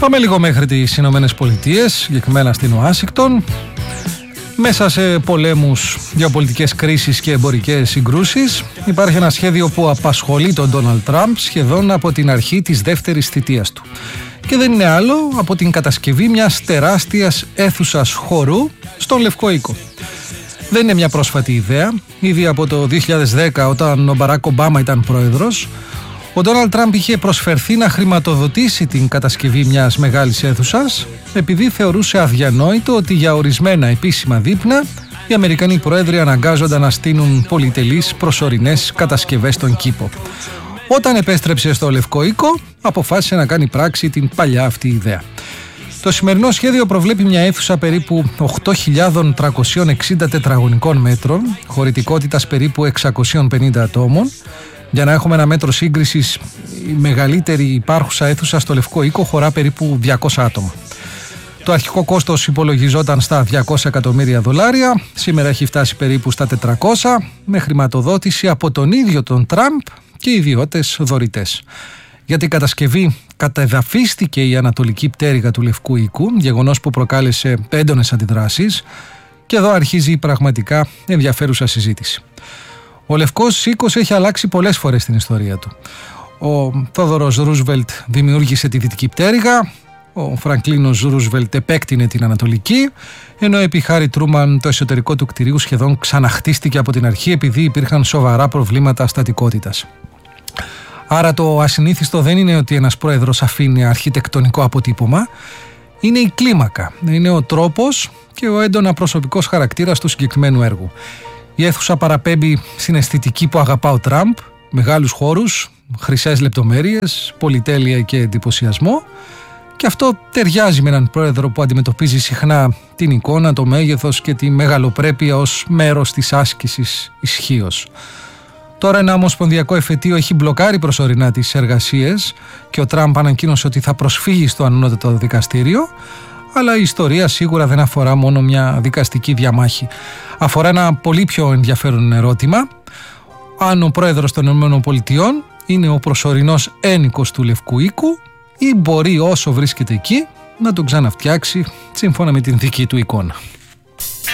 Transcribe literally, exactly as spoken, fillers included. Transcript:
Πάμε λίγο μέχρι τις Ηνωμένες Πολιτείες, συγκεκριμένα στην Ουάσιγκτον. Μέσα σε πολέμους, γεωπολιτικές κρίσεις και εμπορικές συγκρούσεις, υπάρχει ένα σχέδιο που απασχολεί τον Ντόναλντ Τραμπ σχεδόν από την αρχή της δεύτερης θητείας του. Και δεν είναι άλλο από την κατασκευή μιας τεράστιας αίθουσας χορού στον Λευκό Οίκο. Δεν είναι μια πρόσφατη ιδέα. Ήδη από το δύο χιλιάδες δέκα, όταν ο Μπαράκ Ομπάμα ήταν πρόεδρος, ο Ντόναλντ Τραμπ είχε προσφερθεί να χρηματοδοτήσει την κατασκευή μιας μεγάλης αίθουσας, επειδή θεωρούσε αδιανόητο ότι για ορισμένα επίσημα δείπνα οι Αμερικανοί πρόεδροι αναγκάζονταν να στείλουν πολυτελείς προσωρινές κατασκευές στον κήπο. Όταν επέστρεψε στο Λευκό Οίκο, αποφάσισε να κάνει πράξη την παλιά αυτή ιδέα. Το σημερινό σχέδιο προβλέπει μια αίθουσα περίπου οκτώ χιλιάδες τριακόσια εξήντα τετραγωνικών μέτρων, χωρητικότητας περίπου εξακόσια πενήντα ατόμων. Για να έχουμε ένα μέτρο σύγκρισης, η μεγαλύτερη υπάρχουσα αίθουσα στο Λευκό Οίκο χωρά περίπου διακόσια άτομα. Το αρχικό κόστος υπολογιζόταν στα διακόσια εκατομμύρια δολάρια, σήμερα έχει φτάσει περίπου στα τετρακόσια, με χρηματοδότηση από τον ίδιο τον Τραμπ και ιδιώτες δωρητές. Για την κατασκευή κατεδαφίστηκε η ανατολική πτέρυγα του Λευκού Οίκου, γεγονός που προκάλεσε έντονες αντιδράσεις, και εδώ αρχίζει η πραγματικά ενδιαφέρουσα συζήτηση. Ο Λευκός Οίκος έχει αλλάξει πολλές φορές στην ιστορία του. Ο Θόδωρος Ρούσβελτ δημιούργησε τη δυτική πτέρυγα, ο Φραγκλίνος Ρούσβελτ επέκτηνε την ανατολική, ενώ επί Χάρι Τρούμαν το εσωτερικό του κτηρίου σχεδόν ξαναχτίστηκε από την αρχή επειδή υπήρχαν σοβαρά προβλήματα στατικότητας. Άρα το ασυνήθιστο δεν είναι ότι ένας πρόεδρος αφήνει αρχιτεκτονικό αποτύπωμα, είναι η κλίμακα, είναι ο τρόπος και ο έντονα προσωπικός χαρακτήρας του συγκεκριμένου έργου. Η αίθουσα παραπέμπει στην αισθητική που αγαπά ο Τραμπ, μεγάλους χώρους, χρυσές λεπτομέρειες, πολυτέλεια και εντυπωσιασμό, και αυτό ταιριάζει με έναν πρόεδρο που αντιμετωπίζει συχνά την εικόνα, το μέγεθος και τη μεγαλοπρέπεια ως μέρος της άσκησης ισχύος. Τώρα ένα ομοσπονδιακό εφετείο έχει μπλοκάρει προσωρινά τις εργασίες και ο Τραμπ ανακοίνωσε ότι θα προσφύγει στο ανώτατο δικαστήριο, αλλά η ιστορία σίγουρα δεν αφορά μόνο μια δικαστική διαμάχη. Αφορά ένα πολύ πιο ενδιαφέρον ερώτημα: αν ο πρόεδρος των ΗΠΑ είναι ο προσωρινός ένικος του Λευκού Οίκου ή μπορεί όσο βρίσκεται εκεί να τον ξαναφτιάξει σύμφωνα με την δική του εικόνα.